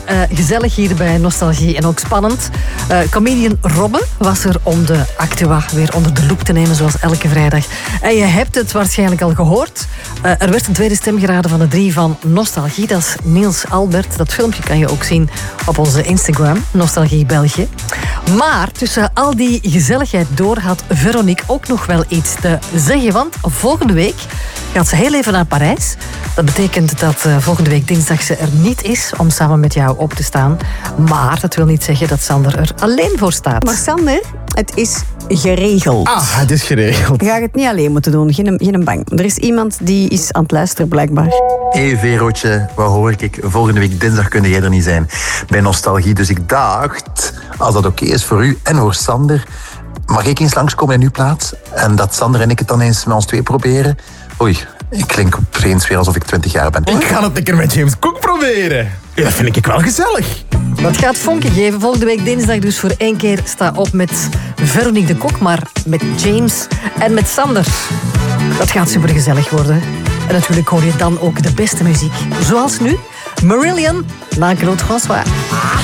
gezellig hier bij Nostalgie en ook spannend. Comedian Robbe was er om de actua weer onder de loep te nemen, zoals elke vrijdag. En je hebt het waarschijnlijk al gehoord. Er werd een tweede stem geraden van de 3 van Nostalgie. Dat is Niels Albert. Dat filmpje kan je ook zien op onze Instagram, Nostalgie België. Maar tussen al die gezelligheid door had Veronique ook nog wel iets te zeggen. Want volgende week gaat ze heel even naar Parijs. Dat betekent dat volgende week dinsdag ze er niet is om samen met jou op te staan. Maar dat wil niet zeggen dat Sander er alleen voor staat. Maar Sander, het is geregeld. Het is geregeld. Je gaat het niet alleen moeten doen, geen bang. Er is iemand die is aan het luisteren, blijkbaar. Hé Verootje, wat hoor ik? Volgende week dinsdag kun jij er niet zijn bij Nostalgie. Dus ik dacht, als dat oké is voor u en voor Sander, mag ik eens langskomen in uw plaats? En dat Sander en ik het dan eens met ons 2 proberen? Oei, ik klink opeens weer alsof ik 20 jaar ben. Ik ga het een keer met James Cook proberen. Ja, dat vind ik wel gezellig. Dat gaat vonken geven. Volgende week dinsdag dus voor 1 keer sta op met Veronique de Kok, maar met James en met Sander. Dat gaat supergezellig worden. En natuurlijk hoor je dan ook de beste muziek. Zoals nu, Marillion, na Claude François.